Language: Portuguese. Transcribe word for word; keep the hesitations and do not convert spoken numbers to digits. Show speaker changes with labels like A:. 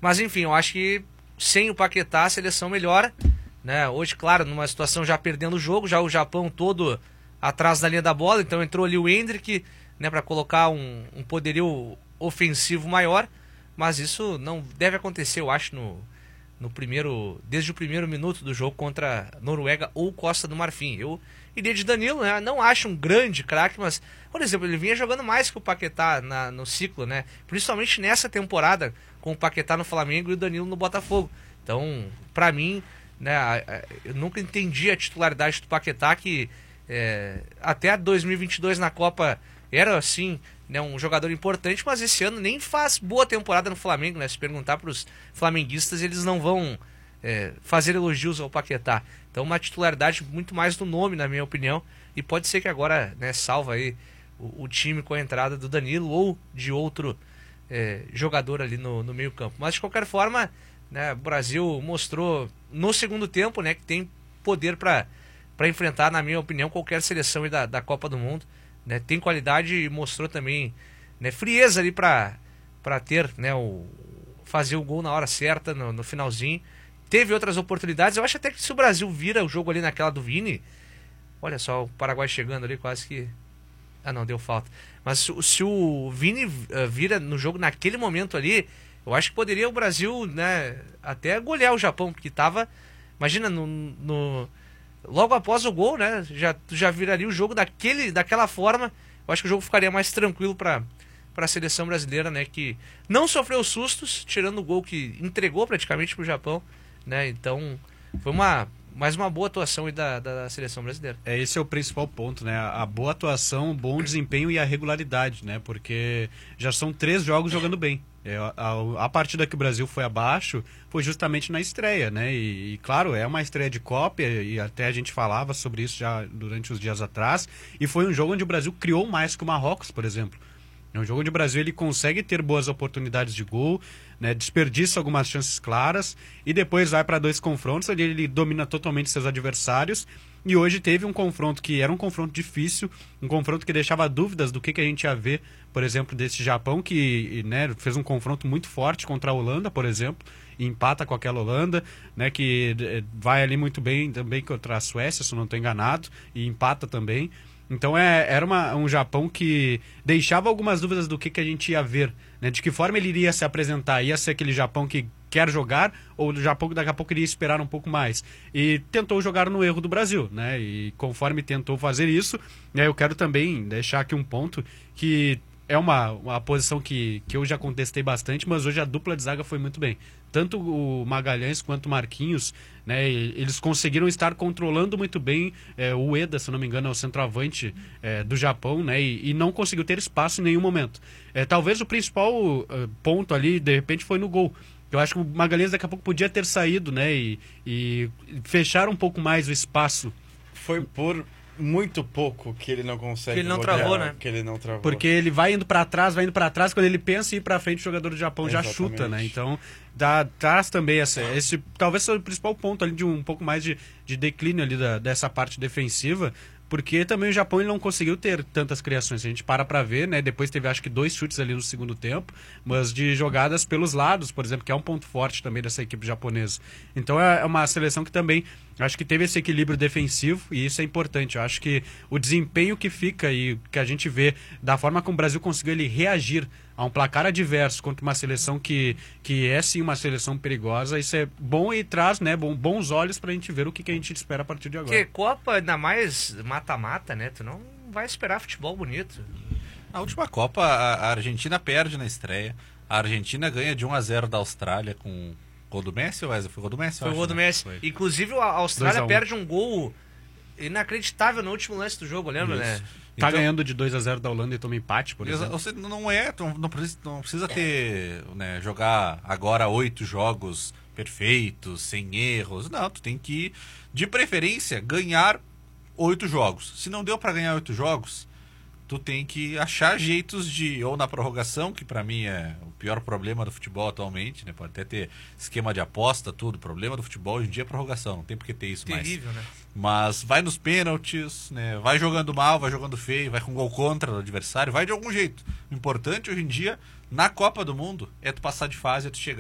A: Mas enfim, eu acho que sem o Paquetá a seleção melhora, né? Hoje, claro, numa situação já perdendo o jogo, já o Japão todo atrás da linha da bola, então entrou ali o Endrick, né, para colocar um, um poderio ofensivo maior, mas isso não deve acontecer, eu acho, no, no primeiro, desde o primeiro minuto do jogo contra Noruega ou Costa do Marfim. Eu iria de Danilo, né? Não acho um grande craque, mas, por exemplo, ele vinha jogando mais que o Paquetá na, no ciclo, né? Principalmente nessa temporada, com o Paquetá no Flamengo e o Danilo no Botafogo. Então, pra mim, né, eu nunca entendi a titularidade do Paquetá, que é, até dois mil e vinte e dois na Copa era, assim, né, um jogador importante, mas esse ano nem faz boa temporada no Flamengo, né? Se perguntar pros flamenguistas, eles não vão é, fazer elogios ao Paquetá. Então, uma titularidade muito mais do nome, na minha opinião, e pode ser que agora, né, salva aí o, o time com a entrada do Danilo ou de outro é, jogador ali no, no meio campo. Mas, de qualquer forma, né, o Brasil mostrou no segundo tempo, né, que tem poder para para enfrentar, na minha opinião, qualquer seleção aí da, da Copa do Mundo, né? Tem qualidade e mostrou também, né, frieza ali para para ter, né, o, fazer o gol na hora certa, no, no finalzinho. Teve outras oportunidades. Eu acho até que se o Brasil vira o jogo ali naquela do Vini, olha só, o Paraguai chegando ali quase que... Ah, não, deu falta. Mas se, se o Vini uh, vira no jogo naquele momento ali, eu acho que poderia o Brasil, né, até golear o Japão, porque tava... Imagina, no, no, logo após o gol, né, já, já viraria o jogo daquele, daquela forma. Eu acho que o jogo ficaria mais tranquilo para para a seleção brasileira, né, que não sofreu sustos, tirando o gol que entregou praticamente para o Japão, né? Então foi uma mais uma boa atuação aí da, da seleção brasileira.
B: É, esse é o principal ponto, né? A boa atuação, o bom desempenho e a regularidade, né? Porque já são três jogos jogando bem. É, a, a partida que o Brasil foi abaixo foi justamente na estreia, né? E, e claro, é uma estreia de Copa e até a gente falava sobre isso já durante os dias atrás. E foi um jogo onde o Brasil criou mais que o Marrocos, por exemplo. É um jogo onde o Brasil ele consegue ter boas oportunidades de gol, né, desperdiça algumas chances claras e depois vai para dois confrontos onde ele domina totalmente seus adversários. E hoje teve um confronto que era um confronto difícil, um confronto que deixava dúvidas do que, que a gente ia ver, por exemplo, desse Japão que, né, fez um confronto muito forte contra a Holanda, por exemplo, e empata com aquela Holanda, né, que vai ali muito bem também contra a Suécia, se não estou enganado, e empata também. Então é, era uma, um Japão que deixava algumas dúvidas do que, que a gente ia ver, né? De que forma ele iria se apresentar. Ia ser aquele Japão que quer jogar ou o Japão que daqui a pouco iria esperar um pouco mais. E tentou jogar no erro do Brasil, né? E conforme tentou fazer isso, né, eu quero também deixar aqui um ponto que é uma, uma posição que, que eu já contestei bastante, mas hoje a dupla de zaga foi muito bem. Tanto o Magalhães quanto o Marquinhos, né, eles conseguiram estar controlando muito bem é, o Ueda, se não me engano, é o centroavante é, do Japão, né, e, e não conseguiu ter espaço em nenhum momento. É, talvez o principal uh, ponto ali, de repente, foi no gol. Eu acho que o Magalhães daqui a pouco podia ter saído, né, e, e fechar um pouco mais o espaço.
C: Foi por muito pouco que ele não consegue.
A: Que ele não
C: rodear,
A: travou, né?
C: Que ele não travou.
B: Porque ele vai indo para trás, vai indo para trás, quando ele pensa em ir para frente, o jogador do Japão
C: Exatamente.
B: já chuta, né? Então, dá, traz também essa, esse, talvez seja o principal ponto ali de um, um pouco mais de, de declínio ali da, dessa parte defensiva, porque também o Japão ele não conseguiu ter tantas criações. A gente para para ver, né? Depois teve acho que dois chutes ali no segundo tempo, mas de jogadas pelos lados, por exemplo, que é um ponto forte também dessa equipe japonesa. Então é uma seleção que também acho que teve esse equilíbrio defensivo e isso é importante. Eu acho que o desempenho que fica e que a gente vê da forma como o Brasil conseguiu ele reagir a um placar adverso contra uma seleção que, que é sim uma seleção perigosa, isso é bom e traz, né, bons olhos pra gente ver o que, que a gente espera a partir de agora.
A: Porque Copa, ainda mais mata-mata, né? Tu não vai esperar futebol bonito.
D: Na última Copa, a Argentina perde na estreia. A Argentina ganha de um a zero da Austrália com gol do Messi, ou foi gol do Messi?
A: Foi o gol do
D: né?
A: Messi.
D: Foi.
A: Inclusive, a Austrália
B: um.
A: perde um gol inacreditável no último lance do jogo, lembra,
D: Isso.
A: né?
B: Tá
D: Então,
B: ganhando de dois a zero da Holanda e toma empate, por exemplo.
D: Você não é, não, não precisa, não precisa ter, né, jogar agora oito jogos perfeitos, sem erros. Não, tu tem que, de preferência, ganhar oito jogos. Se não deu para ganhar oito jogos, tu tem que achar jeitos de, ou na prorrogação, que para mim é o pior problema do futebol atualmente, né? Pode até ter esquema de aposta, tudo. O problema do futebol hoje em dia é a prorrogação, não tem por que ter isso mais.
A: Terrível, né?
D: Mas vai nos pênaltis, né? Vai jogando mal, vai jogando feio, vai com gol contra o adversário, vai de algum jeito. O importante hoje em dia, na Copa do Mundo, é tu passar de fase, é tu chegar.